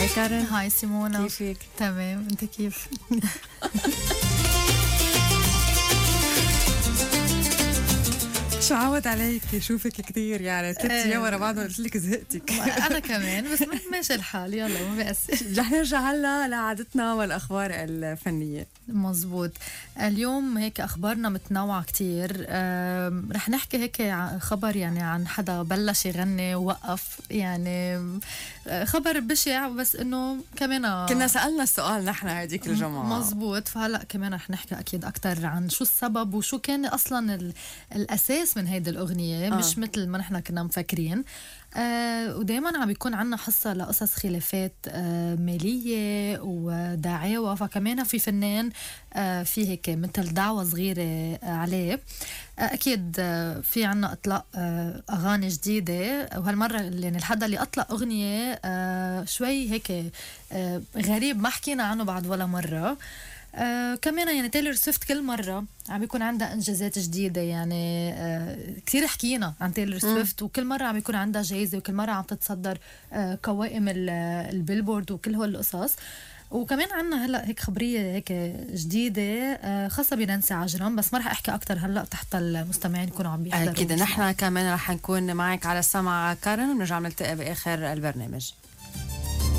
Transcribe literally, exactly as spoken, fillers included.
هاي كارن. هاي سيمونا. كيفك؟ تمام، انت كيف؟ شو عود عليك شوفك كتير يعني ثلاث ايام ورا بعض قلت لك زهقتك. انا كمان بس ماشي الحال، يلا ما بأسف. رح نرجع هلا لعادتنا والاخبار الفنيه. مزبوط. اليوم هيك اخبارنا متنوعه كتير. رح نحكي هيك خبر يعني عن حدا بلش يغني ووقف، يعني خبر بشع بس انه كمان كنا سالنا السؤال نحن هذيك الجمعه. مزبوط. فهلا كمان رح نحكي اكيد اكثر عن شو السبب وشو كان اصلا الاساس من هيدي الاغنيه. آه. مش مثل ما نحن كنا مفكرين. آه ودايما عم بيكون عنا حصة لقصص خلافات آه مالية ودعاوى، فكمان في فنان آه في هيك مثل دعوة صغيرة آه عليه. آه أكيد آه في عنا إطلاق آه أغاني جديدة، وهالمرة يعني الحدا اللي أطلق أغنية آه شوي هيك آه غريب، ما حكينا عنه بعد ولا مرة. آه كمان يعني تايلور سويفت كل مرة عم بيكون عندها إنجازات جديدة، يعني آه كتير حكينا عن تايلور سويفت، وكل مرة عم بيكون عندها جايزة، وكل مرة عم تتصدر آه قوائم البيلبورد وكل هول القصص. وكمان عنا هلا هيك خبرية هيك جديدة آه خاصة بنانسي عجرم، بس ما رح احكي اكتر هلا تحت المستمعين يكونوا عم بيحضروا. اكيد نحن كمان رح نكون معك على السمع كارن، ونرجع نلتقي باخر البرنامج.